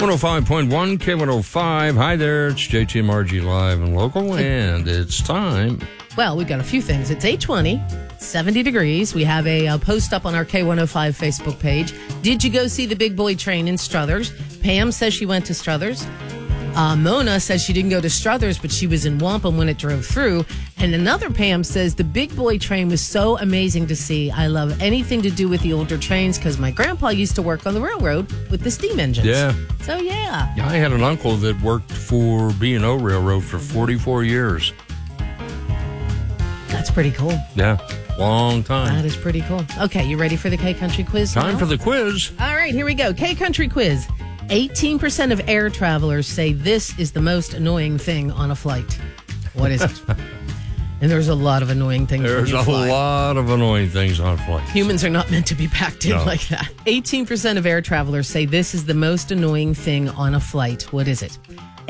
105.1 K105. Hi there, it's JT and Margie live and local, and it's time. Well, we've got a few things. It's 8:20, 70 degrees. We have a post up on our K105 Facebook page. Did you go see the big boy train in Struthers? Pam says she went to Struthers. Mona says she didn't go to Struthers, but she was in Wampum when it drove through. And another Pam says the big boy train was so amazing to see. I love anything to do with the older trains because my grandpa used to work on the railroad with the steam engines. Yeah. So, yeah. I had an uncle that worked for B&O Railroad for 44 years. That's pretty cool. Yeah, long time. That is pretty cool. Okay, you ready for the K-Country quiz Time now? for the quiz. All right, here we go. K-Country quiz. 18% of air travelers say this is the most annoying thing on a flight. What is it? And there's a lot of annoying things There's when you a fly. lot of annoying things on flights. Humans are not meant to be packed in like that. 18% of air travelers say this is the most annoying thing on a flight. What is it?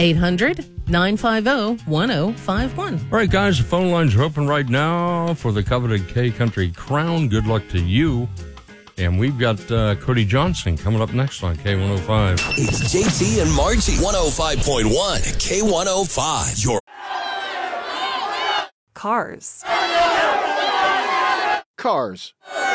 800-950-1051. All right, guys, the phone lines are open right now for the coveted K-Country crown. Good luck to you. And we've got Cody Johnson coming up next on K105. It's JT and Margie, 105.1 K105. Your Cars. Cars.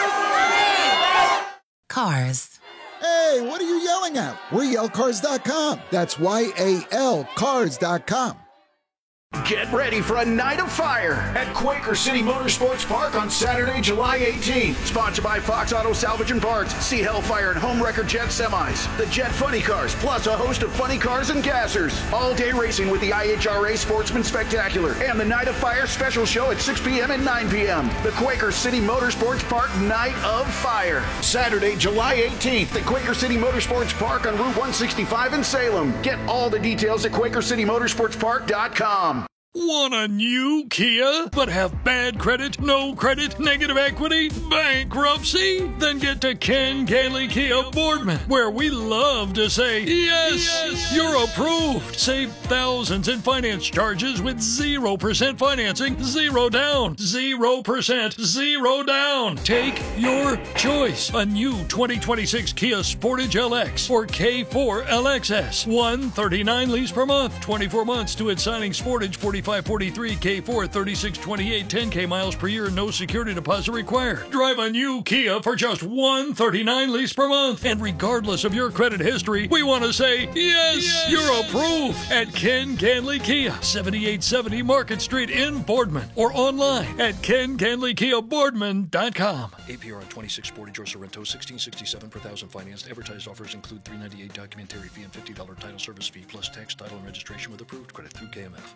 Cars. Hey, what are you yelling at? We're yellcars.com. That's YAL cars.com. Get ready for a night of fire at Quaker City Motorsports Park on Saturday, July 18th. Sponsored by Fox Auto Salvage and Parts, see Hellfire and Home Wrecker Jet Semis, the Jet Funny Cars, plus a host of funny cars and gassers. All-day racing with the IHRA Sportsman Spectacular and the Night of Fire special show at 6 p.m. and 9 p.m. The Quaker City Motorsports Park Night of Fire. Saturday, July 18th at Quaker City Motorsports Park on Route 165 in Salem. Get all the details at QuakerCityMotorsportsPark.com. Want a new Kia, but have bad credit, no credit, negative equity, bankruptcy? Then get to Ken Ganley Kia Boardman, where we love to say, yes, you're approved. Save thousands in finance charges with 0% financing, 0 down, 0%, 0 down. Take your choice. A new 2026 Kia Sportage LX or K4 LXS. $139 lease per month, 24 months to its signing. Sportage 4543, K4 3628, 10K miles per year, no security deposit required. Drive a new Kia for just $139 lease per month. And regardless of your credit history, we want to say, yes, you're approved at Ken Ganley Kia, 7870 Market Street in Boardman, or online at KenGanleyKiaBoardman.com. APR on 26 Sportage or Sorrento, $1667 per thousand financed. Advertised offers include $398 documentary fee and $50 title service fee, plus tax, title, and registration with approved credit through KMF.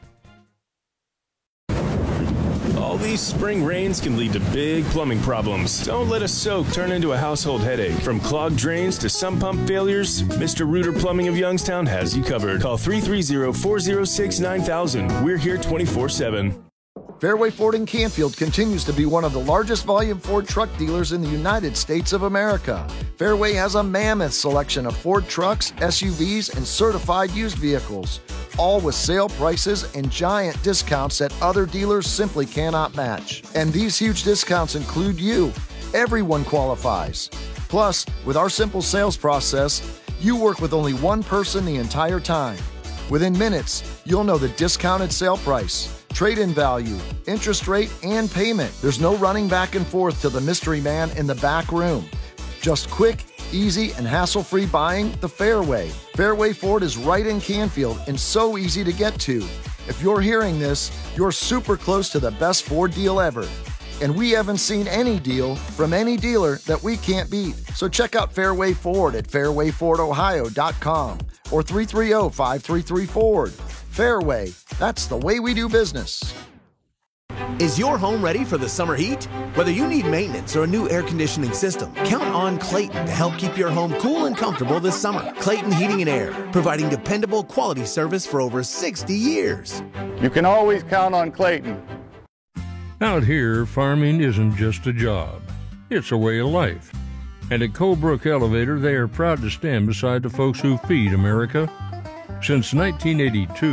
All these spring rains can lead to big plumbing problems. Don't let a soak turn into a household headache. From clogged drains to sump pump failures, Mr. Rooter Plumbing of Youngstown has you covered. Call 330-406-9000. We're here 24/7. Fairway Ford in Canfield continues to be one of the largest volume Ford truck dealers in the United States of America. Fairway has a mammoth selection of Ford trucks, SUVs, and certified used vehicles, all with sale prices and giant discounts that other dealers simply cannot match. And these huge discounts include you. Everyone qualifies. Plus, with our simple sales process, you work with only one person the entire time. Within minutes, you'll know the discounted sale price, trade-in value, interest rate, and payment. There's no running back and forth to the mystery man in the back room. Just quick, easy, and hassle-free buying the Fairway. Fairway Ford is right in Canfield and so easy to get to. If you're hearing this, you're super close to the best Ford deal ever. And we haven't seen any deal from any dealer that we can't beat. So check out Fairway Ford at fairwayfordohio.com or 330-533-FORD. Fairway, that's the way we do business. Is your home ready for the summer heat? Whether you need maintenance or a new air conditioning system, count on Clayton to help keep your home cool and comfortable this summer. Clayton Heating and Air, providing dependable quality service for over 60 years. You can always count on Clayton. Out here, farming isn't just a job. It's a way of life. And at Colebrook Elevator, they are proud to stand beside the folks who feed America. Since 1982,